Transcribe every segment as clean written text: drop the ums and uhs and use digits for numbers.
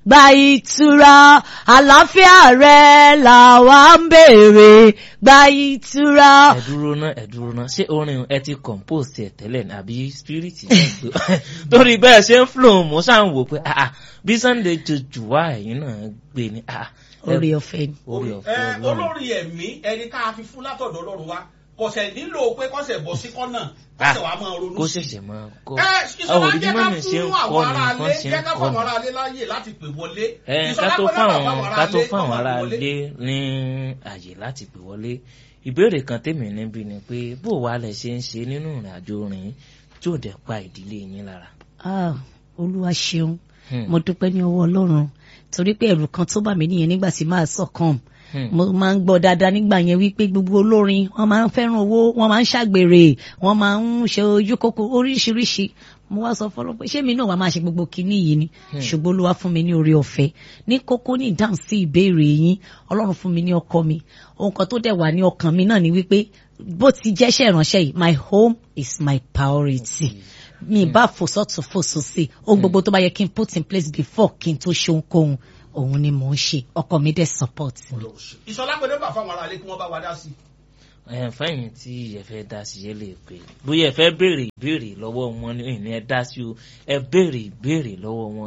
gba ìtura àlàáfíà rẹ làwa ń béèrè gba ìtura. ẹ dúró náà ṣé orin ẹ ti compose ẹ tẹ́lẹ̀ ní àbí spirit náà gbé torí bẹ́ẹ̀ ṣe ń flow mo ṣáà ń wò pé bí Sunday jòjò wá ẹ̀yìn náà gbé ni orí ọ̀fẹ́ ni. olórí ẹ̀mí ẹni tá a fi fún látọ̀dọ̀ Ọlọ́run wa kọ̀sẹ̀ nílò pé kọ́sẹ̀ bọ̀ sí kọ́nà kọ́sẹ̀ wàá máa ronú sí. kó ṣẹ̀ṣẹ̀ máa kọ́ ìṣọ̀lá jẹ́ ká fún àwọn ará alé jẹ́ ká fún àwọn ará alé láàyè láti pè wọlé. ká tó fún àwọn ará alé ní àyè láti pè wọlé. ìbéèrè kan tèmi níbi ni pé bó wàá lẹ ṣe ń ṣe nínú ìrìn àjò rìn tí ò dẹ̀ pa ìdílé yín lára. Olúwa ṣeun mo dúpẹ́ ní ọwọ́ Ọlọ́run torí pé ẹ̀rù kan tó bà mí nìyẹn nígbà tí máa sọ̀kan mo máa ń gbọ́ dáadáa nígbà yẹn wípé gbogbo olórin wọ́n máa ń fẹ́ràn owó wọ́n máa ń ṣàgbèrè wọ́n máa ń ṣe ojú kókó oríṣiríṣi mo wá sọ fọlọ́ pé ṣé mi náà wàá máa ṣe gbogbo kinní yìí ni ṣùgbọ́n Olúwa fún mi ní oore ọ̀fẹ́ ní kókó ní ìdáhùn sí ìbéèrè yín Ọlọ́run fún mi ní ọkọ mi ohun kan tó dẹ̀ wà ní ọkàn mi náà ni wípé bó ti jẹ́ṣẹ́ ìránṣẹ́ yìí my home is my priority. Mi bá fò sọ́tún fò sósì ohun gbogbo tó bá yẹ kí n put in place before kí n tó ṣe ohunkóhun òun ni mò ń ṣe ọkọ mi dẹ̀ support mi. Ìṣọ̀lá pé nọ́mbà fáwọn ará ilé kí wọ́n bá wa dá sí. fẹ́yìn tí ẹ fẹ́ dá sí yẹ lè pè bóyá ẹ fẹ́ béèrè ìbéèrè lọ́wọ́ wọn ní ìní ẹ dá sí o ẹ béèrè ìbéèrè lọ́wọ́ wọn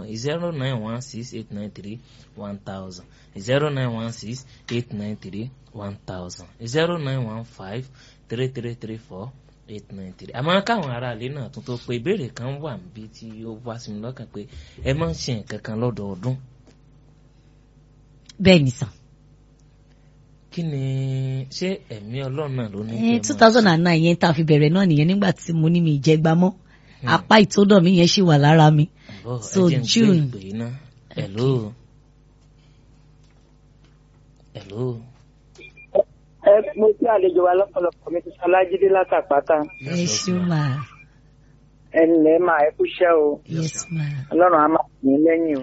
09168931000 09168931000 091533334 893 àmọ́ káwọn ará ilé náà tún tó pé ìbéèrè kan wà níbi tí ó wá sí mi lọ́kàn pé ẹ máa ń ṣe nǹkan kan lọ́dọọdún. bẹ́ẹ̀ ni sàn. kí ni ṣé ẹ̀mí Ọlọ́run náà ló ní. 2009 yẹn tá a fi bẹ̀rẹ̀ náà nìyẹn nígbà tí mo ní mi ìjẹgba mọ́ apá ìtòdọ̀ mi yẹn ṣì wà lára mi. so June. hello. mo tí àlejò wa lọ́pọ̀lọpọ̀ mi ti Ṣọlájídé látàpátá. Yes ma. ẹnlẹ́ máa ẹ kúṣẹ́ o. Yes ma. Ọlọ́run á máa yín lẹ́yìn o.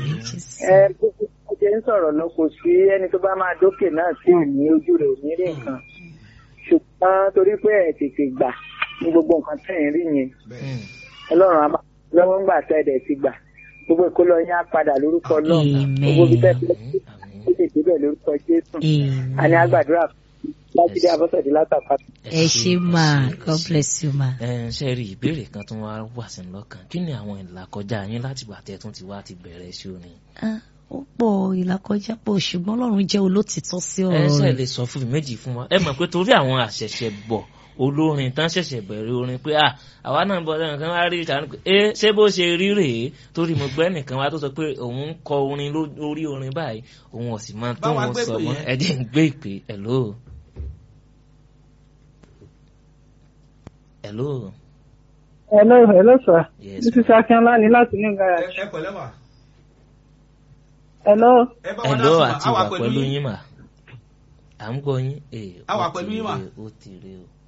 Bó ṣe ń sọ̀rọ̀ lọ kò sí ẹni tó bá máa dókè náà tí ò ní ojú rẹ̀ ò ní rí nǹkan ṣùgbọ́n torí pé ẹ̀ tètè gbà ní gbogbo nǹkan tẹ̀ ń rí yẹn Ọlọ́run á máa lọ́wọ́ ń gbà tẹ́ ẹ̀ ti gbà gbogbo ìkólọ yín á padà lórúkọ Ọlọ́run gbogbo ibi tẹ́ ẹ tètè bẹ̀ lórúkọ Jésù àní àgbàdúrà Lájídé Abọ́sẹ̀dé látàpátá. ẹ ṣé máa God bless you ma. ṣe rí ìbéèrè kan tó wá sí lọ́kàn kí ni àwọn ìlàkọjá yín láti gbà tẹ́ tún ti wá ti bẹ̀rẹ̀ sí orin. ó pọ̀ ìlàkọjá pọ̀ ṣùgbọ́n Ọlọ́run jẹ́ olótìtọ́ sí ọ̀rọ̀ rẹ̀. ẹ ṣe lè sọ fún mi méjì fún wa ẹ mọ̀ pé torí àwọn àṣẹ̀ṣẹ̀ bọ̀ olórin tán ṣẹ̀ṣẹ̀ bẹ̀rẹ̀ orin pé àwa náà bọ̀ lẹ́nu kan wá rí ìtàn pé ṣé bó ṣe rí rèé torí mo gbẹ́ nìkan wá tó sọ pé òun ń kọ orin lórí orin báyìí òun ò sì máa tó wọn sọ mọ́ ẹ jẹ́ ń gbé ìpè hello. Hello sir. Yes. This is Akínọlá ní láti ní garage. Ẹ pẹ̀lẹ́ mà. Hello. Hello àti wà pẹ̀lú yín mà à ń gbọ́ yín. A wà pẹ̀lú yín mà. ó ti rí o.